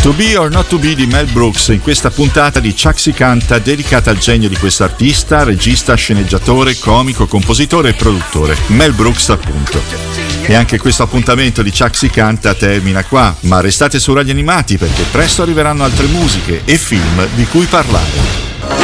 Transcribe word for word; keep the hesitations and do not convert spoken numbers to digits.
To Be or Not To Be di Mel Brooks in questa puntata di Chuck Si Canta, dedicata al genio di questo artista, regista, sceneggiatore, comico, compositore e produttore, Mel Brooks appunto. E anche questo appuntamento di Chuck Si Canta termina qua, ma restate su Radio Animati perché presto arriveranno altre musiche e film di cui parlare.